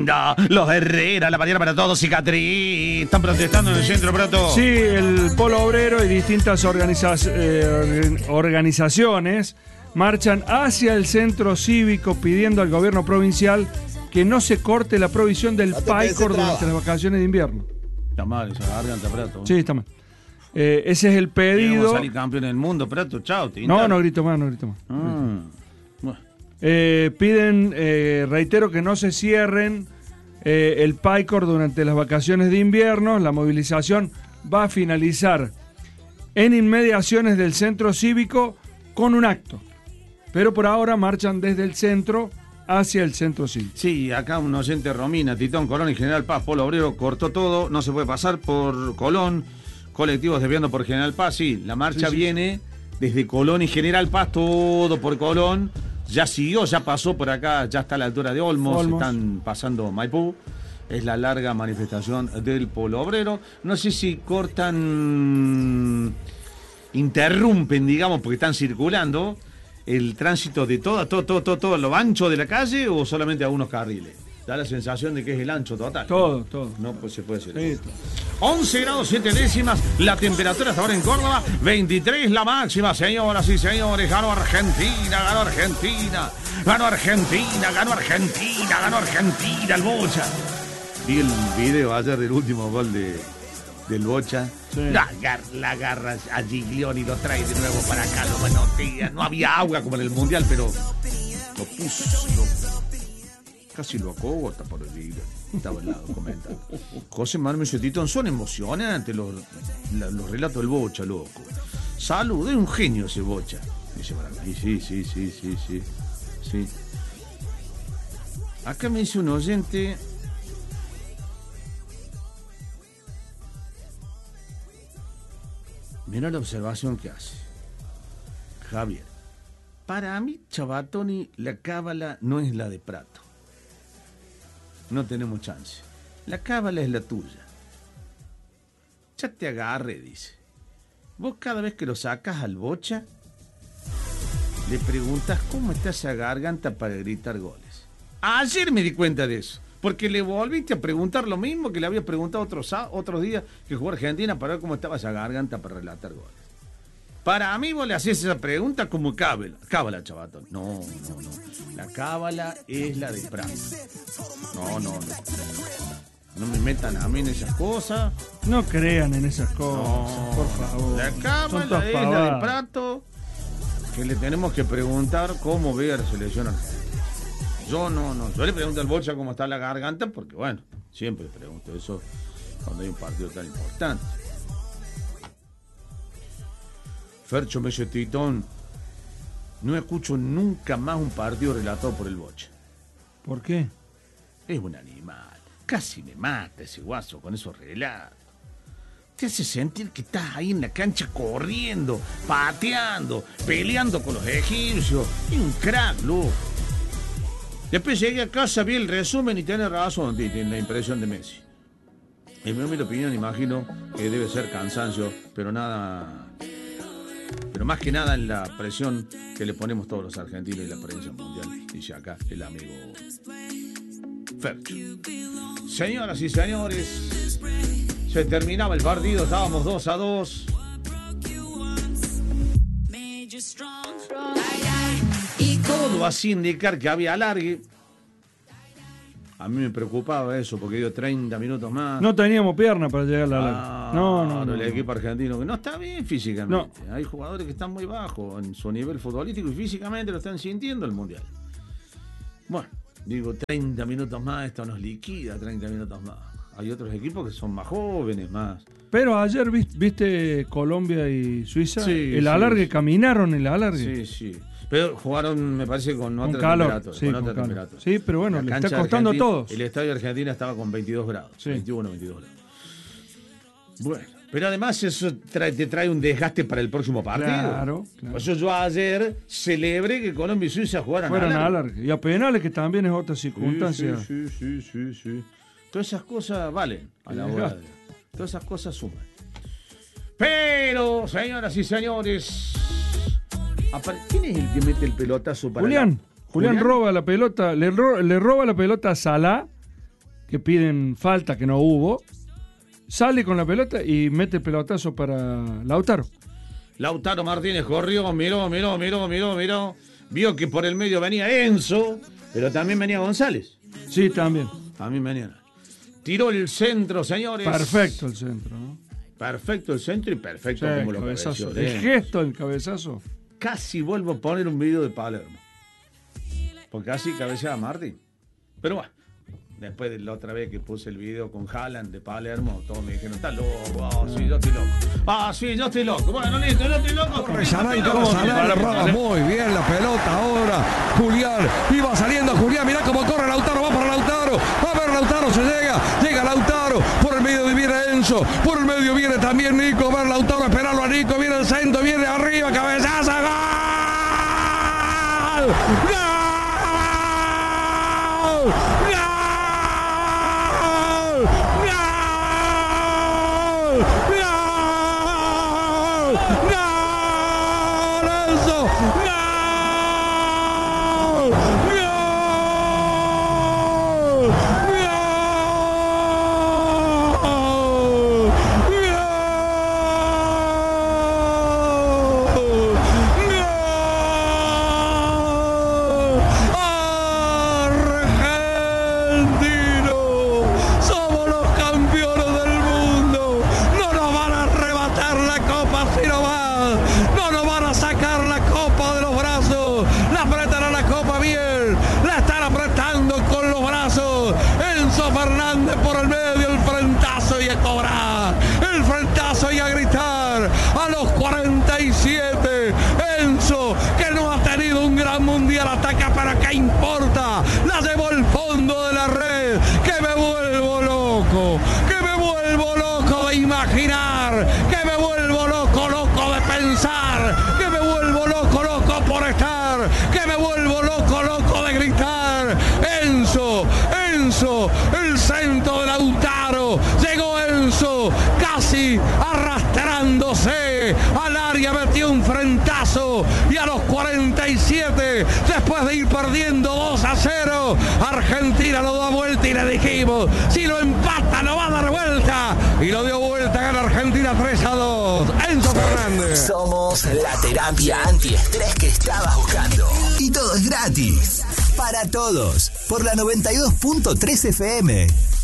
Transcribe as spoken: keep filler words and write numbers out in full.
No, los Herrera, la mañana para todos, cicatriz. Están protestando en el centro, Prato. Sí, el Polo Obrero y distintas organiza eh, organizaciones marchan hacia el centro cívico pidiendo al gobierno provincial que no se corte la provisión del Paicor durante las vacaciones de invierno. Está mal esa garganta, Prato. Sí, está mal. Eh, ese es el pedido. Vamos a salir campeón del mundo, Prato. Chao, te No, no grito más, no grito más. Mm. Bueno. Eh, piden, eh, reitero, que no se cierren eh, el Paicor durante las vacaciones de invierno. La movilización va a finalizar en inmediaciones del centro cívico con un acto. Pero por ahora marchan desde el centro hacia el centro cívico. Sí, acá un oyente Romina, Titón, Colón y General Paz, Polo Obrero, cortó todo, no se puede pasar por Colón, colectivos desviando por General Paz, sí, la marcha sí, sí. viene desde Colón y General Paz, todo por Colón, ya siguió, ya pasó por acá, ya está a la altura de Olmos, Olmos. Están pasando Maipú, es la larga manifestación del Polo Obrero, no sé si cortan, interrumpen, digamos, porque están circulando, el tránsito de todo, todo, todo, todo, todo lo ancho de la calle o solamente algunos carriles. Da la sensación de que es el ancho total. Todo, todo. No pues se puede decir. Sí. once grados siete décimas, la temperatura hasta ahora en Córdoba, veintitrés la máxima, señoras y señores. Ganó Argentina, ganó Argentina, ganó Argentina, ganó Argentina, ganó Argentina, el Bocha. Vi el video ayer del último gol de, del Bocha. Sí. La, la agarra a Giglioni y lo trae de nuevo para acá, lo manotea. No había agua como en el Mundial, pero lo puso, lo, casi lo acogota por el video. Estaba al lado comentando. José Manuel Titón, son emocionantes los, los relatos del Bocha, loco. Salud, es un genio ese Bocha. Dice para mí, sí, sí, sí, sí, sí, sí. Acá me dice un oyente. Mira la observación que hace Javier. Para mí, Chabatoni, la cábala no es la de Prato. No tenemos chance. La cábala es la tuya. Ya te agarre, dice. Vos cada vez que lo sacas al Bocha, le preguntas cómo está esa garganta para gritar goles. Ayer me di cuenta de eso. Porque le volviste a preguntar lo mismo que le había preguntado otros, otros días que jugó Argentina para ver cómo estaba esa garganta para relatar goles. Para mí vos le hacías esa pregunta como cábala, cábala, Chabatón. No, no, no. La cábala es la de Prato. No, no, no. No me metan a mí en esas cosas. No crean en esas cosas, no, por favor. La cábala es la de Prato, que le tenemos que preguntar cómo ve a la selección argentina. Yo no, no. Yo le pregunto al Bocha cómo está la garganta, porque bueno, siempre le pregunto eso cuando hay un partido tan importante. Fercho me dice, Titón, no escucho nunca más un partido relatado por el Bocha. ¿Por qué? Es un animal. Casi me mata ese guaso con esos relatos. Te hace sentir que estás ahí en la cancha corriendo, pateando, peleando con los egipcios. Es un crack, loco. Después llegué a casa, vi el resumen y tiene razón, tiene la impresión de Messi. En mi opinión, imagino que debe ser cansancio, pero nada, pero más que nada en la presión que le ponemos todos los argentinos y la prensa mundial, dice acá el amigo Fercho. Señoras y señores, se terminaba el partido, estábamos dos a dos. Todo hacía indicar que había alargue. A mí me preocupaba eso porque dio treinta minutos más. No teníamos pierna para llegar a la alargue. Ah, no, no, no. El no, equipo argentino que no está bien físicamente. No. Hay jugadores que están muy bajos en su nivel futbolístico y físicamente lo están sintiendo el Mundial. Bueno, digo, treinta minutos más, esto nos liquida, treinta minutos más. Hay otros equipos que son más jóvenes, más. Pero ayer viste, viste Colombia y Suiza. Sí, el alargue, sí, caminaron el alargue. Sí, sí. Pero jugaron, me parece, con, con otra calor, temperatura. Sí, con con otra calor. temperatura. Sí, pero bueno, le está costando a todos. El estadio de Argentina estaba con veintidós grados. Sí. veintiuno, veintidós grados. Bueno, pero además eso trae, te trae un desgaste para el próximo partido. Claro, claro. Por eso yo ayer celebré que Colombia y Suiza jugaran Fueran a alargue. Y a penales, que también es otra circunstancia. Sí, sí, sí, sí, sí. Todas esas cosas valen a la hora de... Todas esas cosas suman. Pero, señoras y señores... ¿Quién es el que mete el pelotazo para Julián? La... Julián, Julián roba la pelota, le, ro... le roba la pelota a Salah que piden falta, que no hubo, sale con la pelota y mete el pelotazo para Lautaro. Lautaro Martínez corrió, miró, miró, miró, miró, miró. Vio que por el medio venía Enzo, pero también venía González. Sí, también. También venía. Tiró el centro, señores. Perfecto el centro, ¿no? Perfecto el centro y perfecto Sí, como lo cabezazo. cabeció. El gesto del cabezazo. Casi vuelvo a poner un video de Palermo. Porque así cabeceaba Martín. Pero bueno, después de la otra vez que puse el video con Haaland de Palermo, todos me dijeron, está loco, ah, sí, yo estoy loco. Ah, sí, yo estoy loco. Bueno, listo, yo estoy loco. Muy bien la pelota ahora. Julián, iba saliendo Julián, mirá cómo corre Lautaro, va para Lautaro. A ver, Lautaro se llega, llega Lautaro. Por el medio viene Enzo, por el medio viene también Nico. A ver, Lautaro, esperarlo a Nico, viene el centro, viene arriba, cabezazo, ¡gol! ¡Gol! Después de ir perdiendo dos a cero, Argentina lo da vuelta y le dijimos, si lo empata lo va a dar vuelta. Y lo dio vuelta, gana Argentina tres a dos. Enzo Fernández. Somos la terapia antiestrés que estabas buscando. Y todo es gratis. Para todos. Por la noventa y dos punto tres F M.